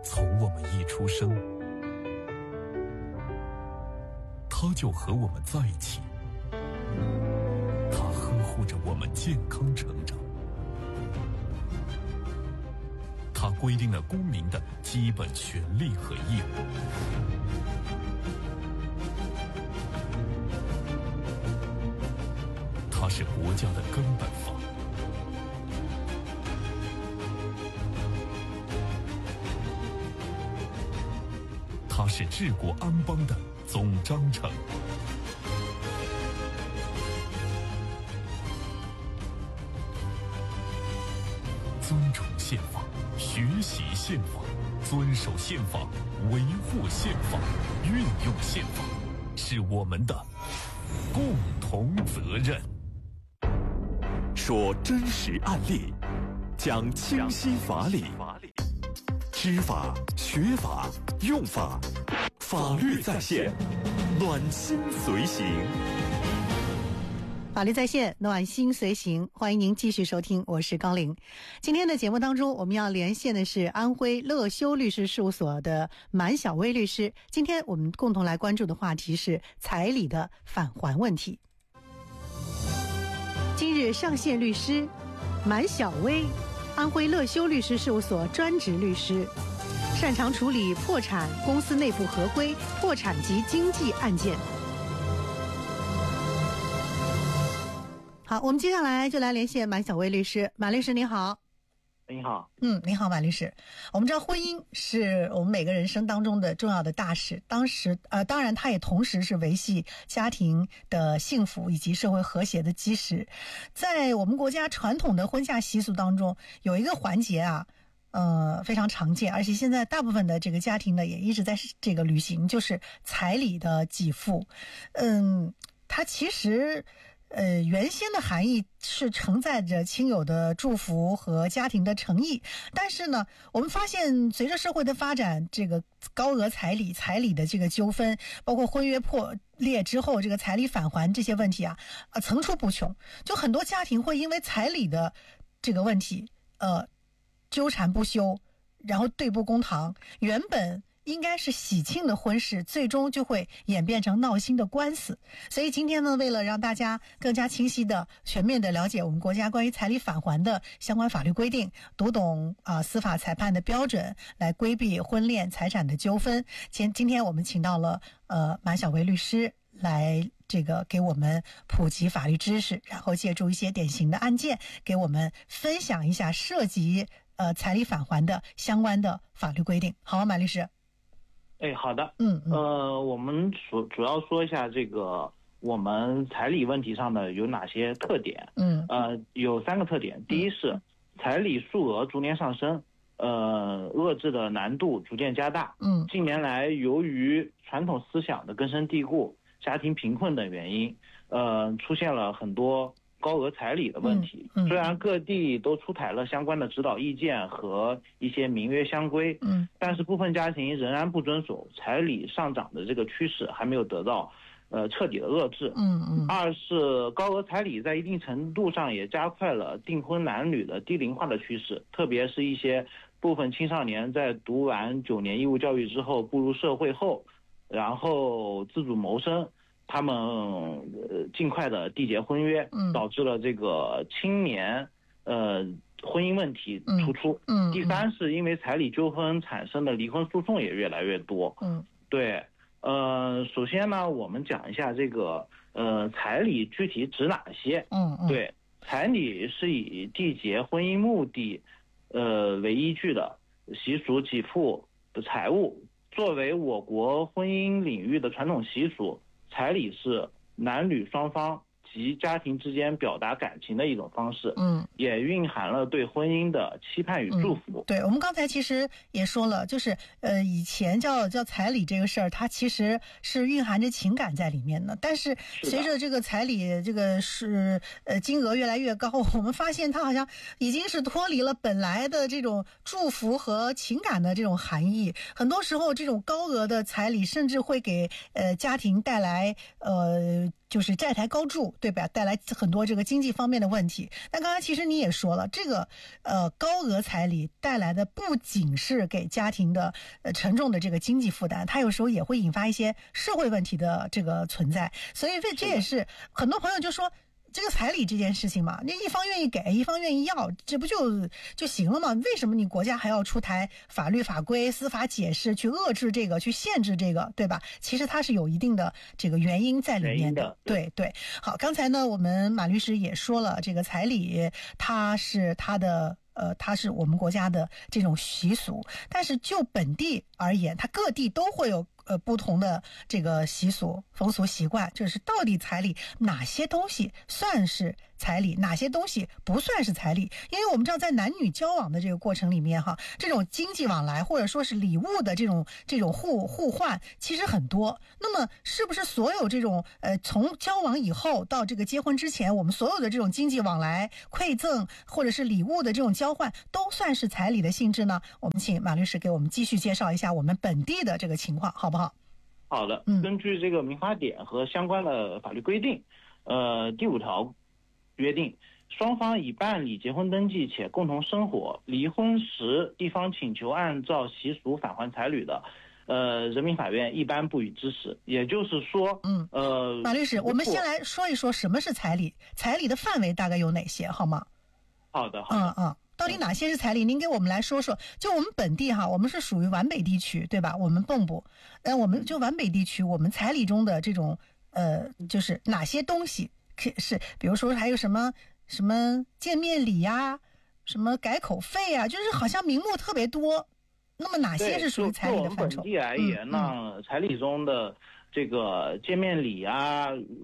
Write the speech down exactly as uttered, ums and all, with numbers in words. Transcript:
从我们一出生，他就和我们在一起，他呵护着我们健康成长，他规定了公民的基本权利和义务。它是国家的根本法。它是治国安邦的总章程。尊崇宪法，学习宪法，遵守宪法，维护宪法，运用宪法，是我们的共同责任。 说真实案例，讲清晰法理，知法、学法、用法，法律在线，暖心随行。 法律在线，暖心随行，欢迎您继续收听，我是高玲。今天的节目当中，我们要连线的是安徽乐修律师事务所的满晓薇律师。今天我们共同来关注的话题是彩礼的返还问题。今日上线律师满晓薇，安徽乐修律师事务所专职律师，擅长处理破产、公司内部合规、破产及经济案件。好，我们接下来就来连线满晓薇律师。满律师您好。 您好。 嗯，您好，满律师。我们知道婚姻是我们每个人生当中的重要的大事，当时呃，当然它也同时是维系家庭的幸福以及社会和谐的基石。在我们国家传统的婚嫁习俗当中，有一个环节啊，呃，非常常见，而且现在大部分的这个家庭呢也一直在这个履行，就是彩礼的给付。嗯，它其实呃，原先的含义是承载着亲友的祝福和家庭的诚意，但是呢，我们发现随着社会的发展，这个高额彩礼、彩礼的这个纠纷，包括婚约破裂之后这个彩礼返还这些问题啊，呃，层出不穷。就很多家庭会因为彩礼的这个问题，呃，纠缠不休，然后对簿公堂。原本应该是喜庆的婚事，最终就会演变成闹心的官司。所以今天呢，为了让大家更加清晰的、全面的了解我们国家关于彩礼返还的相关法律规定，读懂啊、呃、司法裁判的标准，来规避婚恋财产的纠纷。今今天我们请到了呃满晓薇律师来这个给我们普及法律知识，然后借助一些典型的案件，给我们分享一下涉及呃彩礼返还的相关的法律规定。好，满律师。 哎，好的。 嗯嗯。 呃，我们主主要说一下这个我们彩礼问题上的有哪些特点。 嗯。 呃，有三个特点。第一是彩礼数额逐年上升，呃，遏制的难度逐渐加大。 嗯。 近年来，由于传统思想的根深蒂固、家庭贫困等原因，呃，出现了很多高额彩礼的问题。 嗯嗯、 虽然各地都出台了相关的指导意见和一些民约相规， 嗯， 但是部分家庭仍然不遵守，彩礼上涨的这个趋势还没有得到呃彻底的遏制。 嗯嗯。 二是高额彩礼在一定程度上也加快了订婚男女的低龄化的趋势，特别是一些部分青少年在读完九年义务教育之后步入社会后，然后自主谋生，他们呃尽快的缔结婚约， 嗯， 导致了这个青年呃婚姻问题突出。 嗯。嗯。 第三是因为彩礼纠纷产生的离婚诉讼也越来越多。 嗯。 对，呃，首先呢，我们讲一下这个呃彩礼具体指哪些。 嗯嗯。 对，彩礼是以缔结婚姻目的呃为依据的习俗给付的财物，作为我国婚姻领域的传统习俗，彩礼是男女双方及家庭之间表达感情的一种方式， 嗯， 也蕴含了对婚姻的期盼与祝福。 嗯、对，我们刚才其实也说了，就是呃，以前叫叫彩礼这个事儿，它其实是蕴含着情感在里面的。但是随着这个彩礼这个是呃金额越来越高，我们发现它好像已经是脱离了本来的这种祝福和情感的这种含义。很多时候，这种高额的彩礼甚至会给呃家庭带来呃就是债台高筑，对吧？带来很多这个经济方面的问题。但刚才其实你也说了，这个呃高额彩礼带来的不仅是给家庭的呃沉重的这个经济负担，它有时候也会引发一些社会问题的这个存在。所以这这也是很多朋友就说，这个彩礼这件事情嘛，那一方愿意给，一方愿意要，这不就就行了吗？为什么你国家还要出台法律法规、司法解释去遏制这个、去限制这个，对吧？其实它是有一定的这个原因在里面的。 的对对。好，刚才呢，我们马律师也说了，这个彩礼它是它的。呃，它是我们国家的这种习俗，但是就本地而言，它各地都会有呃不同的这个习俗、风俗习惯，就是到底彩礼哪些东西算是彩礼，哪些东西不算是彩礼？因为我们知道，在男女交往的这个过程里面，哈，这种经济往来或者说是礼物的这种这种互互换，其实很多。那么，是不是所有这种呃从交往以后到这个结婚之前，我们所有的这种经济往来、馈赠或者是礼物的这种交换，都算是彩礼的性质呢？我们请马律师给我们继续介绍一下我们本地的这个情况，好不好？ 好的， 嗯， 根据这个民法典和相关的法律规定，呃，第五条约定，双方已办理结婚登记且共同生活，离婚时地方请求按照习俗返还彩礼的，呃，人民法院一般不予支持。也就是说， 嗯， 呃， 马律师，我们先来说一说什么是彩礼，彩礼的范围大概有哪些，好吗？ 好的，好的， 嗯嗯。到底哪些是彩礼？您给我们来说说。就我们本地哈，我们是属于皖北地区，对吧？我们蚌埠，呃，我们就皖北地区，我们彩礼中的这种呃，就是哪些东西是，比如说还有什么什么见面礼呀，什么改口费呀，就是好像名目特别多。那么哪些是属于彩礼的范畴？ 就我们本地而言呢， 嗯嗯、 彩礼中的这个见面礼啊、